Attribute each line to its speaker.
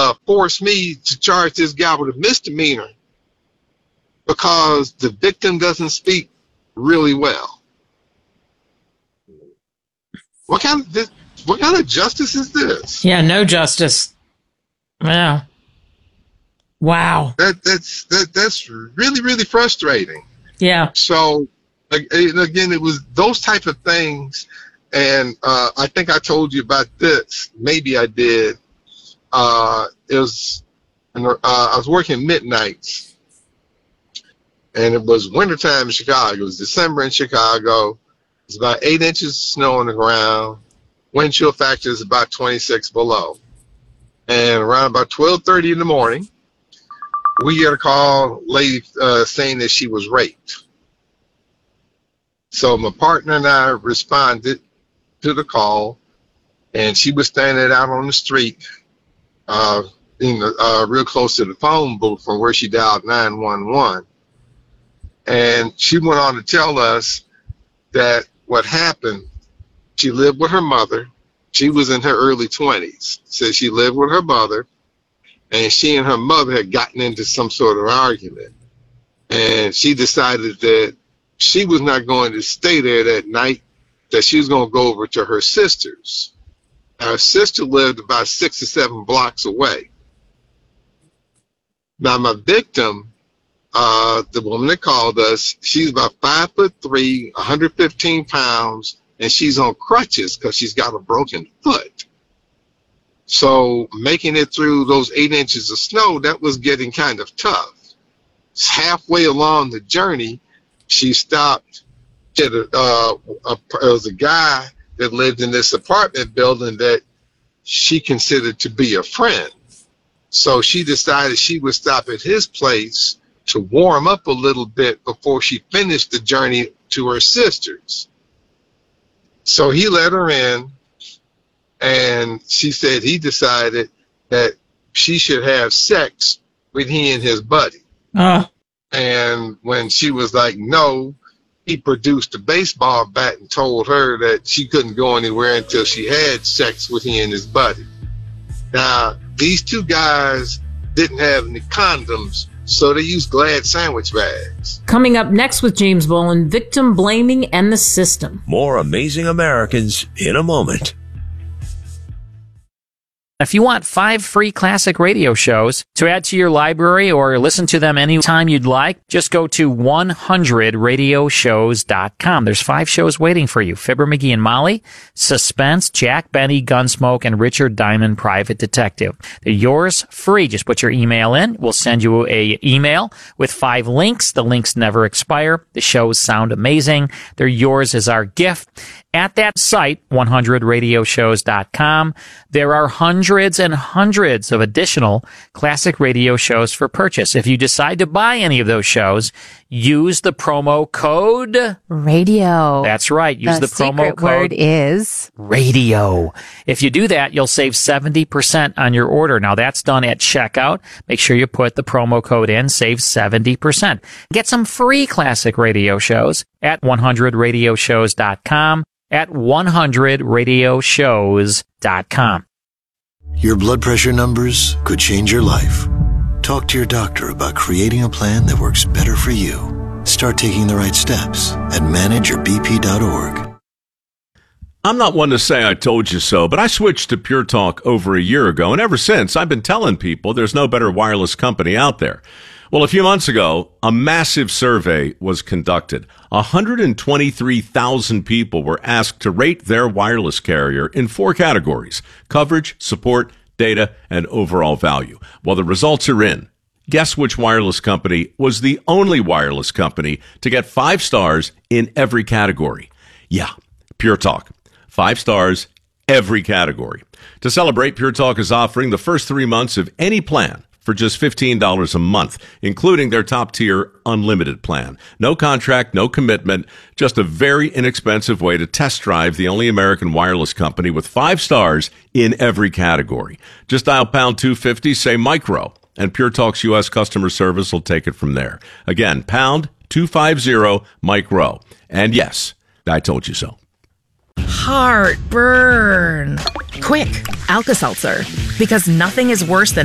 Speaker 1: forced me to charge this guy with a misdemeanor because the victim doesn't speak really well. What kind of justice is this?
Speaker 2: Yeah, no justice. Yeah. Wow.
Speaker 1: That's really, really frustrating.
Speaker 2: Yeah.
Speaker 1: So again, it was those type of things, and I think I told you about this. Maybe I did. I was working midnights, and it was wintertime in Chicago. It was December in Chicago. It was about 8 inches of snow on the ground. Wind chill factor is about 26 below. And around about 12:30 in the morning, we get a call, lady saying that she was raped. So my partner and I responded to the call, and she was standing out on the street, real close to the phone booth from where she dialed 911. And she went on to tell us that what happened, she lived with her mother. She was in her early 20s. So she lived with her mother, and she and her mother had gotten into some sort of argument. And she decided that she was not going to stay there that night, that she was going to go over to her sister's. Her sister lived about 6 or 7 blocks away. Now, my victim, the woman that called us, she's about 5'3", 115 pounds, and she's on crutches because she's got a broken foot. So making it through those 8 inches of snow, that was getting kind of tough. Halfway along the journey, she stopped. There was a guy that lived in this apartment building that she considered to be a friend. So she decided she would stop at his place to warm up a little bit before she finished the journey to her sister's. So he let her in, and she said he decided that she should have sex with he and his buddy. And when she was like, no, he produced a baseball bat and told her that she couldn't go anywhere until she had sex with he and his buddy. Now, these two guys didn't have any condoms, so they used Glad sandwich bags.
Speaker 2: Coming up next with James Boland, victim blaming and the system.
Speaker 3: More Amazing Americans in a moment.
Speaker 4: If you want 5 free classic radio shows to add to your library or listen to them anytime you'd like, just go to 100radioshows.com. There's 5 shows waiting for you. Fibber McGee and Molly, Suspense, Jack Benny, Gunsmoke, and Richard Diamond, Private Detective. They're yours free. Just put your email in. We'll send you a email with 5 links. The links never expire. The shows sound amazing. They're yours as our gift. At that site, 100radioshows.com, there are hundreds and hundreds of additional classic radio shows for purchase. If you decide to buy any of those shows, use the promo code
Speaker 5: radio.
Speaker 4: That's right. Use the promo code.
Speaker 5: The secret word is
Speaker 4: radio. If you do that, you'll save 70% on your order. Now, that's done at checkout. Make sure you put the promo code in, save 70%. Get some free classic radio shows at 100radioshows.com. at 100radioshows.com.
Speaker 6: Your blood pressure numbers could change your life. Talk to your doctor about creating a plan that works better for you. Start taking the right steps at manageyourbp.org.
Speaker 7: I'm not one to say I told you so, but I switched to Pure Talk over a year ago, and ever since I've been telling people there's no better wireless company out there. Well, a few months ago, a massive survey was conducted. 123,000 people were asked to rate their wireless carrier in 4 categories: coverage, support, data, and overall value. Well, the results are in. Guess which wireless company was the only wireless company to get 5 stars in every category? Yeah, Pure Talk. 5 stars, every category. To celebrate, Pure Talk is offering the first 3 months of any plan for just $15 a month, including their top-tier unlimited plan. No contract, no commitment, just a very inexpensive way to test drive the only American wireless company with 5 stars in every category. Just dial pound 250, say micro, and Pure Talk's U.S. customer service will take it from there. Again, pound 250 micro. And yes, I told you so.
Speaker 8: Heartburn. Quick, Alka-Seltzer. Because nothing is worse than